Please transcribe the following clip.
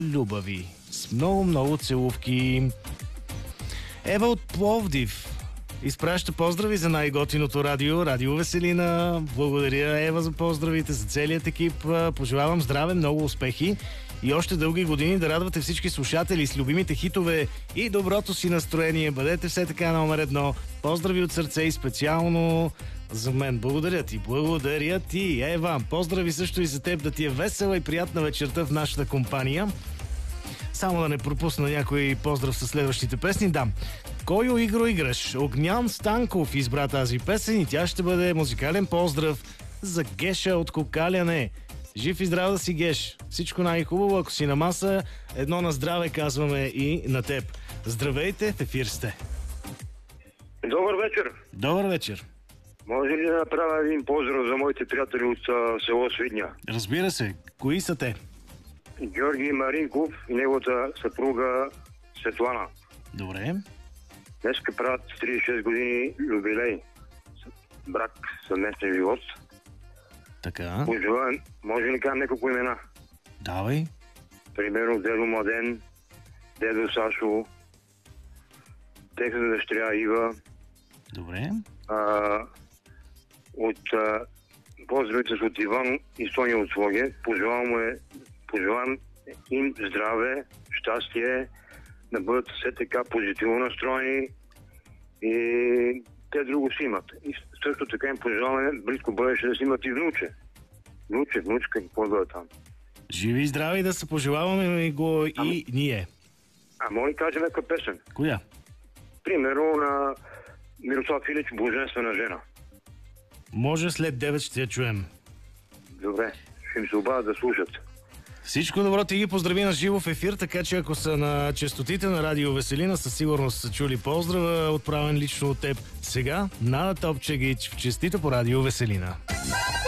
любави. С много целувки. Ева от Пловдив изпраща поздрави за най-готиното радио, Радио Веселина. Благодаря, Ева, за поздравите, за целият екип. Пожелавам здраве, много успехи и още дълги години да радвате всички слушатели с любимите хитове и доброто си настроение. Бъдете все така номер едно. Поздрави от сърце и специално за мен. Благодаря ти, Ева. Поздрави също и за теб, да ти е весела и приятна вечерта в нашата компания. Само да не пропусна някой поздрав със следващите песни. Да. Койо игро играш? Огнян Станков избра тази песен и тя ще бъде музикален поздрав за Геша от Кокаляне. Жив и здрав да си, Геш. Всичко най-хубаво, ако си на маса, едно на здраве казваме и на теб. Здравейте, в ефир сте. Добър вечер. Добър вечер. Може ли да направя един поздрав за моите приятели от село Свидня? Разбира се. Кои са те? Георги Маринков и неговата съпруга Светлана. Добре. Днеска правят 36 години юбилей. Брак, съвместен живот. Така. Пожелавам, може ли кажа няколко имена? Давай. Примерно дедо Младен, дедо Сашо, техната дъщеря Ива. Добре. Поздравите от Иван и Соня от Своге. Пожелавам им здраве, щастие, да бъдат все така позитивно настроени и те друго си имат. И също така им пожелаваме близко бъдеще да си имат и внучка, какво да е там. Живи и здрави, да се пожелаваме го и ние. Може ли кажем някаква песен? Коя? Примерно на Мирослав Илич "Божествена жена". Може след 9 ще я чуем. Добре, ще им се обадят да слушат. Всичко добро, ти ги поздрави на живо в ефир, така че ако са на честотите на Радио Веселина, със сигурност са чули поздрава, отправен лично от теб. Сега, Нада Топчегич в честито по Радио Веселина.